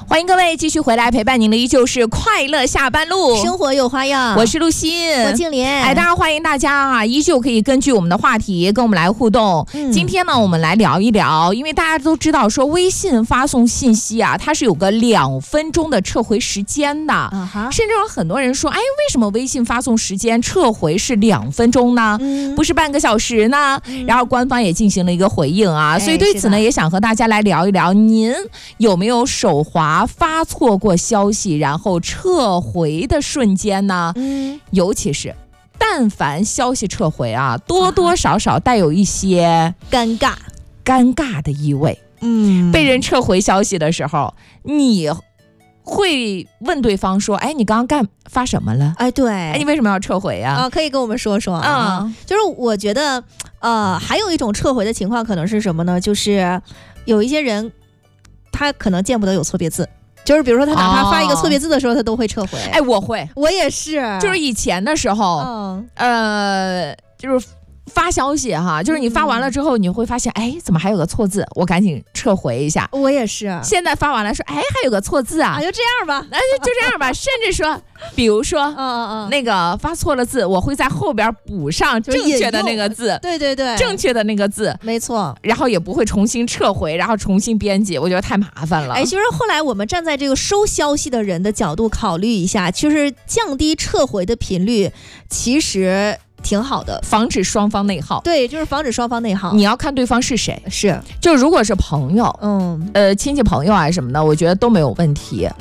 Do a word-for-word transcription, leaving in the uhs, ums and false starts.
欢迎各位继续回来陪伴您的依旧是快乐下班路， 生活有花样。 我是陆欣， 我静莲。 哎，当然欢迎大家啊，依旧可以根据我们的话题跟我们来互动。 嗯、今天呢，我们来聊一聊，因为大家都知道说微信发送信息啊，它是有个两分钟的撤回时间的， 啊、 甚至有很多人说，哎，为什么微信发送时间撤回是两分钟呢？嗯、不是半个小时呢？嗯、然后官方也进行了一个回应啊，所以对此呢，也想和大家来聊一聊，您有没有手滑发错过消息然后撤回的瞬间呢？嗯，尤其是但凡消息撤回啊，多多少少带有一些尴尬尴尬的意味。嗯，被人撤回消息的时候，你会问对方说，哎，你刚刚干发什么了？ 哎，对， 哎，你为什么要撤回啊？ 啊，可以跟我们说说啊。嗯、就是我觉得，呃，还有一种撤回的情况可能是什么呢？就是有一些人，他可能见不得有错别字。就是比如说他哪怕发一个错别字的时候、哦、他都会撤回。 哎，我会， 我也是。 就是以前的时候、嗯、呃就是发消息哈，就是你发完了之后、嗯、你会发现，哎，怎么还有个错字，我赶紧撤回一下。 我也是。 现在发完了说，哎，还有个错字啊， 啊就这样吧， 那就就这样吧。甚至说比如说嗯嗯嗯， 那个发错了字，我会在后边补上正确的那个字。 对对对， 正确的那个字， 没错。 然后也不会重新撤回，然后重新编辑，我觉得太麻烦了。 哎，其实后来我们站在这个收消息的人的角度考虑一下，就是降低撤回的频率，其实挺好的， 防止双方内耗。 对，就是防止双方内耗。 你要看对方是谁， 是， 就如果是朋友，嗯，呃，亲戚朋友啊什么的，我觉得都没有问题。